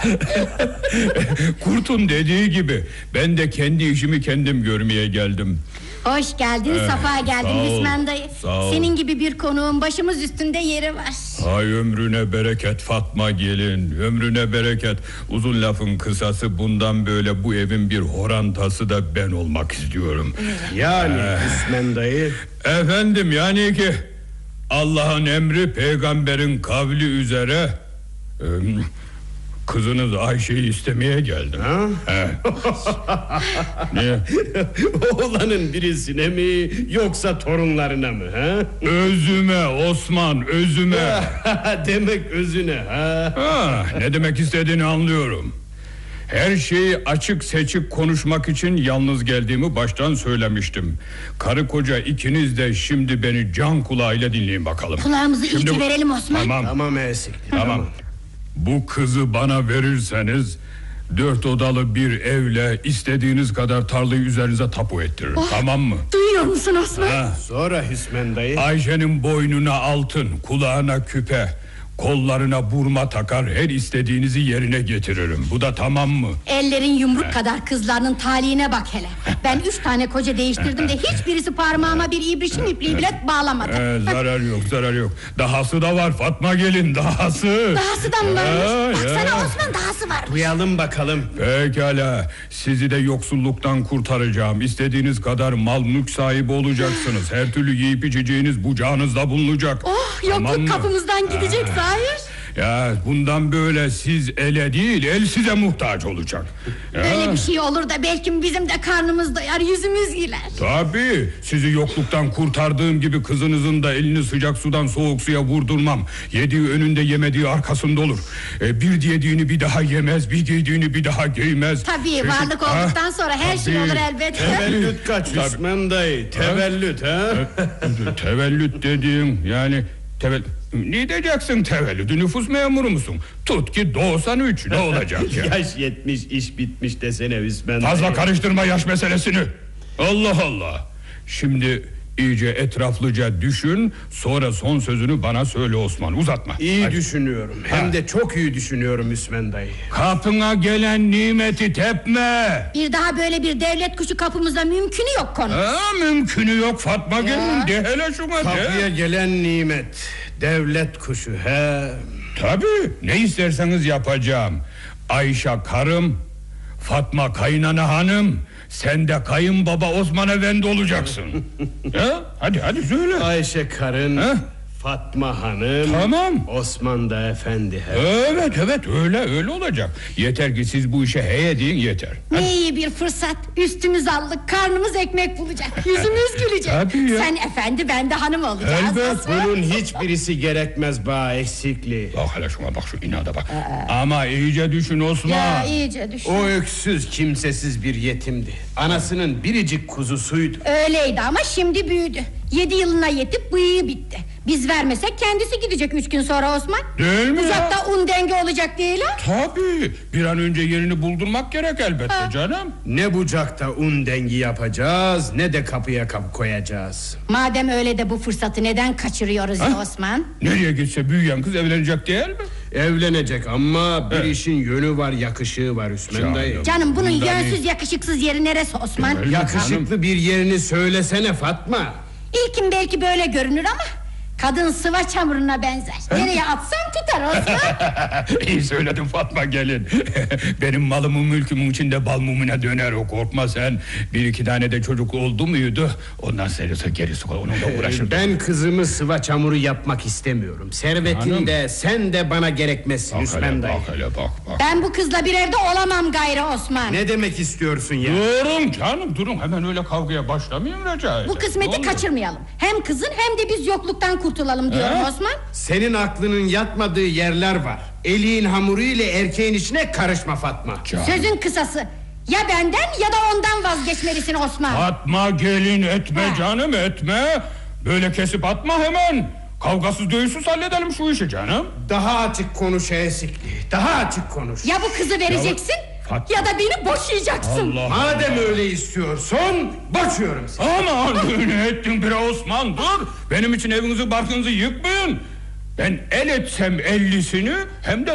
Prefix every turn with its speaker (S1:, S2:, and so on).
S1: Kurt'un dediği gibi ben de kendi işimi kendim görmeye geldim.
S2: Hoş geldin, safa geldin Hüsmen dayı. Senin gibi bir konuğun başımız üstünde yeri var.
S1: Ay ömrüne bereket Fatma gelin, ömrüne bereket. Uzun lafın kısası, bundan böyle bu evin bir horantası da ben olmak istiyorum.
S3: Yani Hüsmen dayı.
S1: Efendim, yani ki Allah'ın emri, peygamberin kavli üzere kızınız Ayşe'yi istemeye geldim. Niye?
S3: Oğlanın birisine mi yoksa torunlarına mı?
S1: Özüme Osman, özüme.
S3: Demek özüne.
S1: Ne demek istediğini anlıyorum. Her şeyi açık seçik konuşmak için yalnız geldiğimi baştan söylemiştim. Karı koca ikiniz de şimdi beni can kulağıyla dinleyin bakalım.
S2: Kulağımızı
S1: şimdi
S2: iyice verelim Osman.
S3: Tamam Esikli.
S1: Tamam. Bu kızı bana verirseniz 4 odalı bir evle istediğiniz kadar tarlayı üzerinize tapu ettiririm. Tamam mı?
S2: Duyuyor musun Osman?
S3: Sonra Hüsmen dayı.
S1: Ayşe'nin boynuna altın, kulağına küpe, kollarına burma takar, her istediğinizi yerine getiririm. Bu da tamam mı?
S2: Ellerin yumruk kadar kızlarının talihine bak hele. Ben 3 tane koca değiştirdim de hiçbirisi parmağıma bir ibrişim ipliği bile bağlamadı.
S1: Zarar yok, zarar yok. Dahası da var Fatma gelin, dahası.
S2: Dahası da mı varmış? Baksana Osman, dahası var.
S3: Duyalım bakalım.
S1: Pekala, sizi de yoksulluktan kurtaracağım. İstediğiniz kadar mal mülk sahibi olacaksınız. Her türlü yiyip içeceğiniz bucağınızda bulunacak.
S2: Yokluk kapımızdan gidecek zahir.
S1: Ya bundan böyle siz ele değil, el size muhtaç olacak.
S2: Böyle bir şey olur da belki bizim de karnımız doyar, yüzümüz güler.
S1: Tabii, sizi yokluktan kurtardığım gibi kızınızın da elini sıcak sudan soğuk suya vurdurmam. Yediği önünde, yemediği arkasında olur. Bir yediğini bir daha yemez, bir giydiğini bir daha giymez.
S2: Tabii, varlık olduktan sonra her şey olur elbette.
S3: Tevellüt kaç Hüsmen dayı? Tevellüt
S1: Tevellüt dediğin yani ne diyeceksin tevellüdü, nüfus memuru musun? Tut ki 93, ne olacak ya?
S3: Yaş 70, iş bitmiş desene Hüsmen dayı.
S1: Fazla karıştırma yaş meselesini. Allah Allah. Şimdi iyice etraflıca düşün, sonra son sözünü bana söyle Osman, uzatma.
S3: İyi düşünüyorum, hem de çok iyi düşünüyorum Hüsmen dayı.
S1: Kapına gelen nimeti tepme.
S2: Bir daha böyle bir devlet kuşu kapımızda mümkünü yok konu.
S1: Mümkünü yok Fatma gelin, de hele şuna.
S3: Kapıya gelen nimet, devlet kuşu
S1: Tabii, ne isterseniz yapacağım. Ayşe karım, Fatma kaynana hanım, sen de kayınbaba Osman Efendi olacaksın. Hadi söyle.
S3: Ayşe karın, Fatma hanım,
S1: tamam.
S3: Osman da efendi.
S1: Evet öyle olacak. Yeter ki siz bu işe heye deyin, yeter.
S2: Ne iyi bir fırsat. Üstümüz allık, karnımız ekmek bulacak, yüzümüz gülecek. Sen efendi, ben de hanım olacağız.
S3: Elbet, bunun hiçbirisi gerekmez ba eksikli.
S1: Bak hele şuna, bak şu inada bak. Ama iyice düşün Osman.
S2: Ya iyice düşün.
S3: O öksüz, kimsesiz bir yetimdi. Anasının biricik kuzusuydu.
S2: Öyleydi ama şimdi büyüdü. 7 yılına yetip bıyığı bitti. Biz vermesek kendisi gidecek 3 gün sonra Osman.
S1: Değil mi?
S2: Uzakta un denge olacak değil ha?
S1: Tabii, bir an önce yerini buldurmak gerek elbette canım.
S3: Ne bucakta un dengi yapacağız, ne de kapıya kapı koyacağız.
S2: Madem öyle de bu fırsatı neden kaçırıyoruz ya Osman?
S1: Nereye gitse büyüyen kız evlenecek değil mi?
S3: Evlenecek ama bir işin yönü var, yakışığı var Hüsmen dayı.
S2: Canım bunun yönsüz yakışıksız yeri neresi Osman?
S3: Yakışıklı bir yerini söylesene Fatma.
S2: İlkin belki böyle görünür ama kadın sıva çamuruna benzer. Nereye atsan tutar Osman.
S1: İyi söyledin Fatma gelin. Benim malımın mülkümün içinde bal mumuna döner o, korkma sen. 1-2 tane de çocuk oldu muydu, ondan serisi gerisi onunla uğraşırdım.
S3: Ben kızımı sıva çamuru yapmak istemiyorum. Servetin de sen de bana gerekmezsin Hüsmen dayı.
S1: Bak.
S2: Ben bu kızla bir evde olamam gayrı Osman.
S3: Ne demek istiyorsun ya?
S1: Durun canım, durun, hemen öyle kavgaya başlamayın rica ederim.
S2: Bu kısmeti kaçırmayalım. Hem kızın hem de biz yokluktan kurtulalım diyorum Osman.
S3: Senin aklının yatmadığı yerler var. Eliğin hamuru ile erkeğin içine karışma Fatma.
S2: Sözün kısası, ya benden ya da ondan vazgeçmelisin Osman.
S1: Fatma gelin, etme canım, etme. Böyle kesip atma hemen. Kavgasız dövüşsüz halledelim şu işi canım.
S3: Daha açık konuş Esikli, daha açık konuş.
S2: Ya bu kızı vereceksin ya da beni boşayacaksın.
S3: Madem öyle istiyorsun, boşuyorum seni.
S1: Aman ne ettin bre Osman, dur. Benim için evinizi barkınızı yıkmayın. Ben el etsem 50'sini hem de